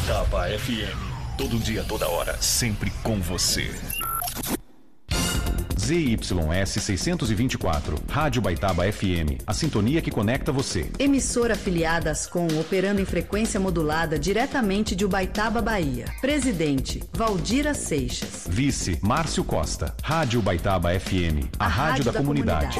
Ubaitaba FM. Todo dia, toda hora, sempre com você. ZYS 624, Rádio Ubaitaba FM, a sintonia que conecta você. Emissora afiliada Ascom, operando em frequência modulada diretamente de Ubaitaba, Bahia. Presidente, Valdira Seixas. Vice, Márcio Costa. Rádio Ubaitaba FM, a rádio da comunidade.